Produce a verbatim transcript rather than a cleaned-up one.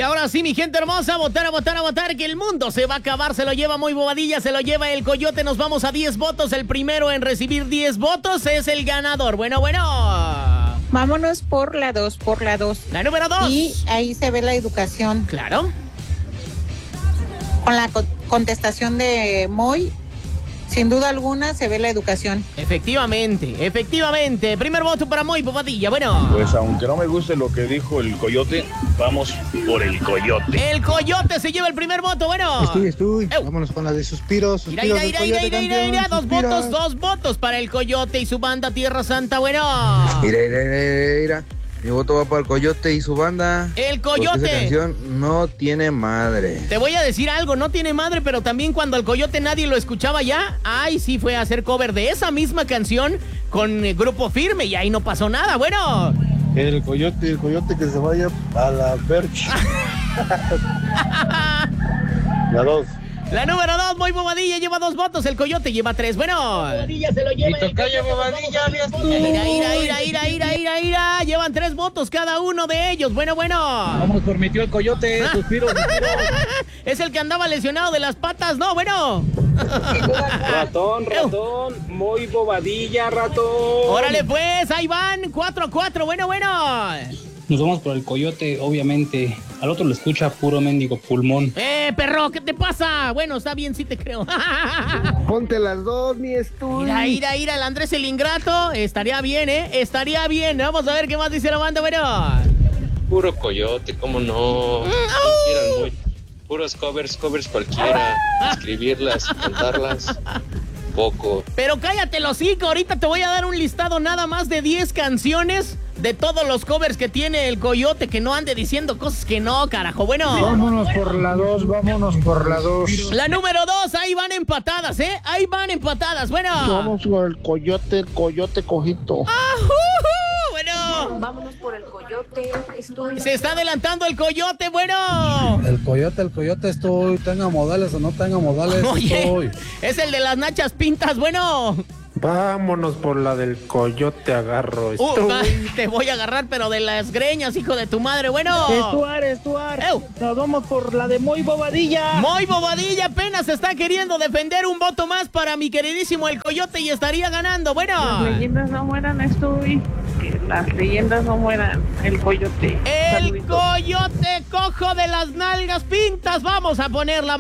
ahora sí, mi gente hermosa, a votar, a votar, a votar, que el mundo se va a acabar. Se lo lleva Muy Bobadilla, se lo lleva el Coyote. Nos vamos a diez votos. El primero en recibir diez votos es el ganador. Bueno, bueno. Vámonos por la dos, por la dos. La número dos. Y ahí se ve la educación. Claro. Con la co- contestación de Moy, sin duda alguna se ve la educación. Efectivamente, efectivamente. Primer voto para Muy Bobadilla. Bueno. Pues aunque no me guste lo que dijo el Coyote, vamos por el Coyote. El Coyote se lleva el primer voto. Bueno. Estoy, estoy. Eu. Vámonos con la de suspiros. Ira, Suspiros ira, del ira, Coyote, ira, ira, campeón, ira, dos suspiros. votos, dos votos para el Coyote y su banda Tierra Santa. Bueno. Mira, mira, mira, mira. Mi voto va para el Coyote y su banda. El Porque esa Coyote. canción no tiene madre. Te voy a decir algo, no tiene madre, pero también cuando el Coyote nadie lo escuchaba ya, ay, sí fue a hacer cover de esa misma canción con el Grupo Firme y ahí no pasó nada. Bueno. El Coyote, el Coyote que se vaya a la Berch. La dos. La número dos, Muy Bobadilla, lleva dos votos. El Coyote lleva tres. Bueno. Bobadilla se lo lleva. Y tocayo Bobadilla, alias tú. Ira, ira, ira, ira, ira, ira, ira. Llevan tres votos cada uno de ellos. Bueno, bueno. Vamos por mi tío el Coyote, suspiro, suspiro. Es el que andaba lesionado de las patas. No, bueno. Ratón, ratón, Muy Bobadilla, ratón. Órale, pues, ahí van. cuatro a cuatro. Bueno, bueno. Nos vamos por el Coyote, obviamente. Al otro lo escucha puro mendigo pulmón. Eh, perro, ¿qué te pasa? Bueno, está bien, sí te creo. Ponte las dos, mi estudio. Mira, ira, ira, el Andrés el Ingrato. Estaría bien, ¿eh? Estaría bien. Vamos a ver qué más dice la banda, bueno. Puro Coyote, cómo no. Mm, Quieran muy. Puros covers, covers cualquiera. Escribirlas, cantarlas. Poco. Pero cállate los hocico, ahorita te voy a dar un listado nada más de diez canciones de todos los covers que tiene el Coyote, que no ande diciendo cosas que no, carajo. Bueno. Vámonos por la dos, vámonos por la dos. La número dos, ahí van empatadas, ¿eh? Ahí van empatadas, bueno. Vamos por el Coyote, el Coyote cojito. ¡Ajú! Bueno. Vámonos por el Coyote. Estoy... Se está adelantando el Coyote, bueno. El Coyote, el Coyote estoy. Tenga modales o no tenga modales, Oye, estoy. es el de las nachas pintas, bueno. Vámonos por la del Coyote, agarro. Uh, va, te voy a agarrar, pero de las greñas, hijo de tu madre, bueno. Estuar, Estuar. Eu. Nos vamos por la de Muy Bobadilla. Muy Bobadilla apenas está queriendo defender un voto más para mi queridísimo el Coyote y estaría ganando, bueno. Las leyendas no mueran, estoy. Que las leyendas no mueran. El Coyote. El Saluditos. Coyote cojo de las nalgas pintas. Vamos a ponerla.